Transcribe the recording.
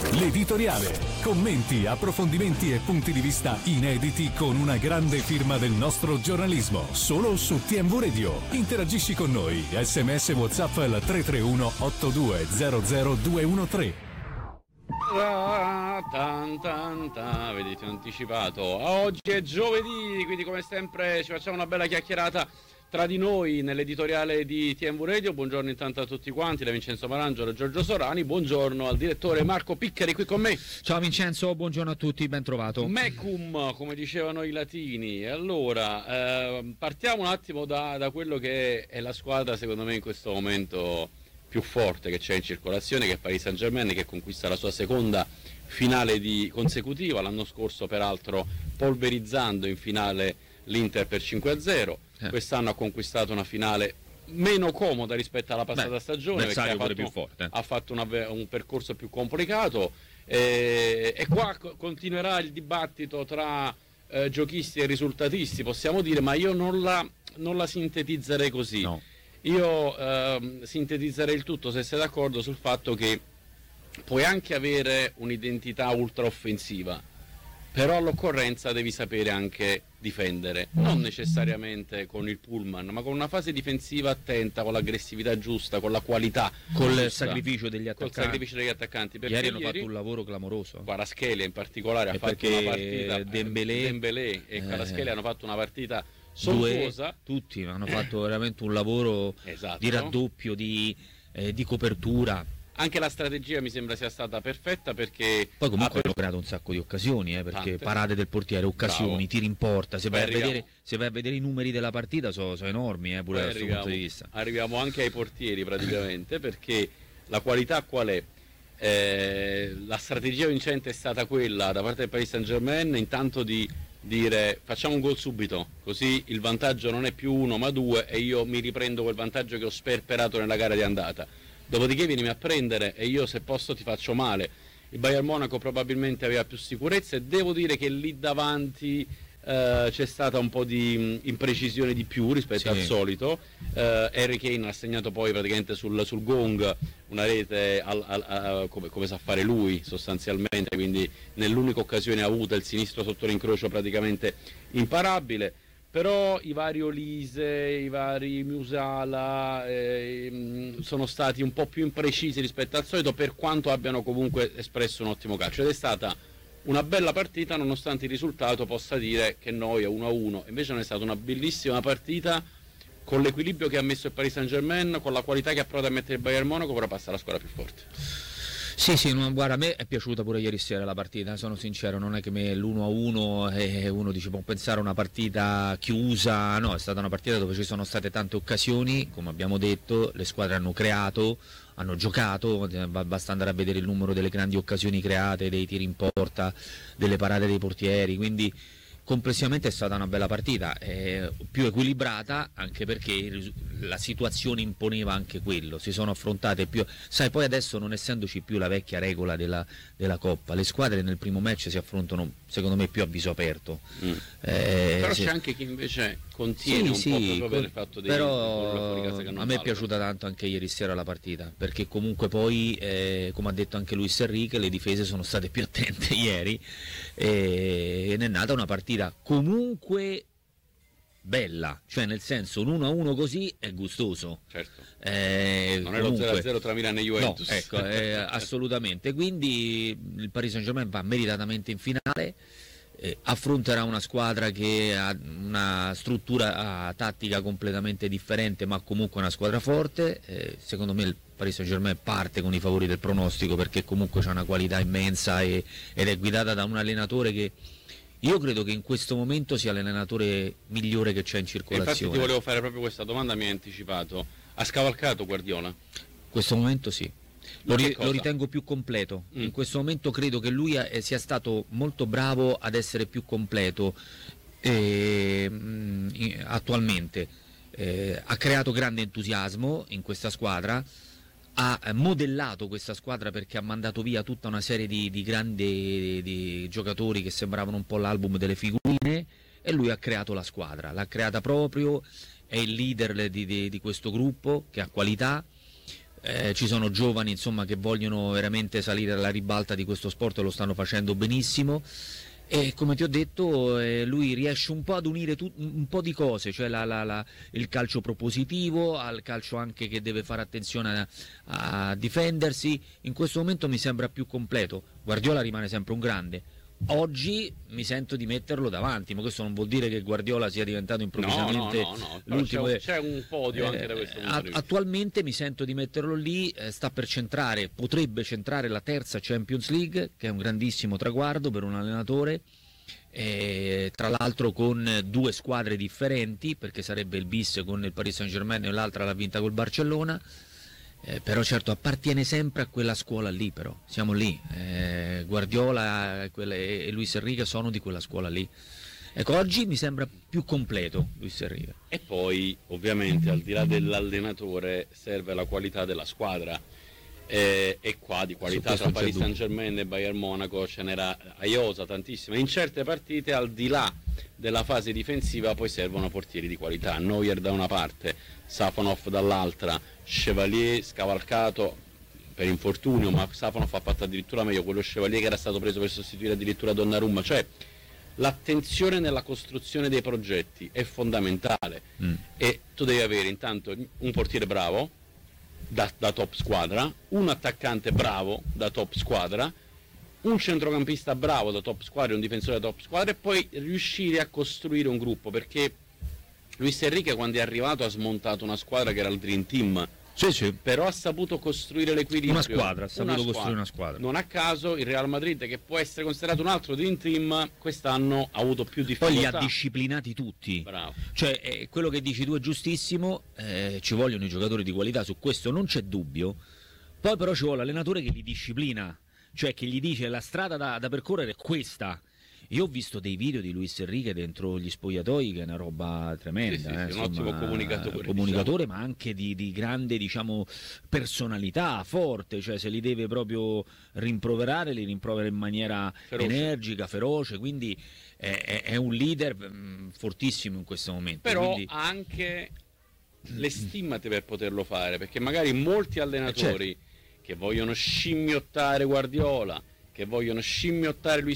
L'editoriale. Commenti, approfondimenti e punti di vista inediti con una grande firma del nostro giornalismo. Solo su TMV Radio. Interagisci con noi. SMS WhatsApp al 331 8200213. Vedete, ho anticipato. Oggi è giovedì, quindi come sempre ci facciamo una bella chiacchierata tra di noi nell'editoriale di TMV Radio. Buongiorno intanto a tutti quanti, da Vincenzo Marangelo e Giorgio Sorani. Buongiorno al direttore Marco Piccari qui con me. Ciao Vincenzo, buongiorno a tutti, ben trovato. Mecum, come dicevano i latini. Allora, partiamo un attimo da quello che è la squadra secondo me in questo momento più forte che c'è in circolazione, che è Paris Saint-Germain, che conquista la sua seconda finale consecutiva, l'anno scorso peraltro polverizzando in finale l'Inter per 5-0. Quest'anno ha conquistato una finale meno comoda rispetto alla passata stagione, perché ha fatto un percorso più complicato, e qua continuerà il dibattito tra giochisti e risultatisti, possiamo dire, ma io non la sintetizzerei così. No. Io sintetizzerei il tutto, se sei d'accordo, sul fatto che puoi anche avere un'identità ultra offensiva, però all'occorrenza devi sapere anche difendere, non necessariamente con il pullman, ma con una fase difensiva attenta, con l'aggressività giusta, con la qualità, col sacrificio degli attaccanti. Perché ieri hanno fatto un lavoro clamoroso. Kvaratskhelia in particolare ha fatto una partita, Dembélé e Kvaratskhelia hanno fatto una partita sontuosa. Tutti hanno fatto veramente un lavoro di raddoppio, di copertura. Anche la strategia mi sembra sia stata perfetta, perché poi comunque hanno creato un sacco di occasioni, perché parate del portiere, occasioni, bravo, tiri in porta, se vai a vedere i numeri della partita sono enormi, pure da questo punto di vista. Arriviamo anche ai portieri praticamente, perché la qualità qual è? La strategia vincente è stata quella da parte del Paris Saint-Germain, intanto di dire facciamo un gol subito, così il vantaggio non è più 1 ma 2 e io mi riprendo quel vantaggio che ho sperperato nella gara di andata. Dopodiché vienimi a prendere e io, se posso, ti faccio male. Il Bayern Monaco probabilmente aveva più sicurezza, e devo dire che lì davanti c'è stata un po' di imprecisione di più rispetto al solito. Harry Kane ha segnato poi praticamente sul gong una rete come sa fare lui sostanzialmente, quindi nell'unica occasione avuta il sinistro sotto l'incrocio praticamente imparabile. Però i vari Olise, i vari Musiala sono stati un po' più imprecisi rispetto al solito, per quanto abbiano comunque espresso un ottimo calcio, ed è stata una bella partita, nonostante il risultato possa dire che noia 1-1. Invece non è stata una bellissima partita, con l'equilibrio che ha messo il Paris Saint-Germain, con la qualità che ha provato a mettere il Bayern Monaco, ora passa la squadra più forte. Sì, guarda, a me è piaciuta pure ieri sera la partita, sono sincero, non è che l'1-1 uno dice può pensare a una partita chiusa, no, è stata una partita dove ci sono state tante occasioni, come abbiamo detto, le squadre hanno creato, hanno giocato, basta andare a vedere il numero delle grandi occasioni create, dei tiri in porta, delle parate dei portieri, quindi complessivamente è stata una bella partita, più equilibrata, anche perché la situazione imponeva anche quello, si sono affrontate più, sai, poi adesso non essendoci più la vecchia regola della Coppa, le squadre nel primo match si affrontano secondo me più a viso aperto. Però c'è anche chi invece contiene un po' proprio per il fatto di però fuori casa che non a me è piaciuta tanto anche ieri sera la partita, perché comunque poi come ha detto anche Luis Enrique, le difese sono state più attente ieri, e ne è nata una partita comunque bella, cioè nel senso un 1-1 così è gustoso, certo. Non è lo 0-0 tra Milan e Juventus, no, ecco, assolutamente, quindi il Paris Saint-Germain va meritatamente in finale, affronterà una squadra che ha una struttura tattica completamente differente, ma comunque una squadra forte. Secondo me il Paris Saint-Germain parte con i favori del pronostico, perché comunque c'ha una qualità immensa ed è guidata da un allenatore che io credo che in questo momento sia l'allenatore migliore che c'è in circolazione. Infatti ti volevo fare proprio questa domanda, mi hai anticipato. Ha scavalcato Guardiola? In questo momento sì. Lo ritengo più completo. In questo momento credo che lui sia stato molto bravo ad essere più completo attualmente. Ha creato grande entusiasmo in questa squadra, ha modellato questa squadra, perché ha mandato via tutta una serie di grandi giocatori che sembravano un po' l'album delle figurine, e lui ha creato la squadra, l'ha creata proprio, è il leader di questo gruppo che ha qualità, ci sono giovani insomma che vogliono veramente salire alla ribalta di questo sport e lo stanno facendo benissimo. E come ti ho detto, lui riesce un po' ad unire un po' di cose, cioè il calcio propositivo, al calcio anche che deve fare attenzione a difendersi. In questo momento mi sembra più completo. Guardiola rimane sempre un grande. Oggi mi sento di metterlo davanti, ma questo non vuol dire che Guardiola sia diventato improvvisamente l'ultimo. C'è un podio anche da questo punto di vista. Attualmente mi sento di metterlo lì, sta per potrebbe centrare la terza Champions League, che è un grandissimo traguardo per un allenatore, tra l'altro con 2 squadre differenti, perché sarebbe il bis con il Paris Saint-Germain e l'altra l'ha vinta col Barcellona. Però certo appartiene sempre a quella scuola lì, però siamo lì, Guardiola e Luis Enrique sono di quella scuola lì. Ecco, oggi mi sembra più completo Luis Enrique. E poi ovviamente al di là dell'allenatore serve la qualità della squadra, e qua di qualità tra Paris Saint-Germain e Bayern Monaco ce n'era a iosa tantissima. In certe partite al di là della fase difensiva poi servono portieri di qualità, Neuer da una parte, Safonov dall'altra, Chevalier scavalcato per infortunio, ma Safonov ha fatto addirittura meglio, quello Chevalier che era stato preso per sostituire addirittura Donnarumma. Cioè l'attenzione nella costruzione dei progetti è fondamentale, e tu devi avere intanto un portiere bravo da top squadra, un attaccante bravo da top squadra, un centrocampista bravo da top squadra e un difensore da top squadra, e poi riuscire a costruire un gruppo, perché Luis Enrique quando è arrivato ha smontato una squadra che era il Dream Team, però ha saputo costruire l'equilibrio, costruire una squadra. Non a caso il Real Madrid, che può essere considerato un altro Dream Team, quest'anno ha avuto più difficoltà. Poi li ha disciplinati tutti. Bravo. Cioè quello che dici tu è giustissimo, ci vogliono i giocatori di qualità, su questo non c'è dubbio. Poi però ci vuole l'allenatore che li disciplina, cioè che gli dice la strada da percorrere è questa. Io ho visto dei video di Luis Enrique dentro gli spogliatoi che è una roba tremenda, sì, un ottimo comunicatore, ma anche di grande, diciamo, personalità forte, cioè se li deve proprio rimproverare li rimprovera in maniera energica, feroce, quindi è un leader fortissimo in questo momento. Però quindi ha anche le stimmate per poterlo fare, perché magari molti allenatori che vogliono scimmiottare Guardiola, che vogliono scimmiottare Luis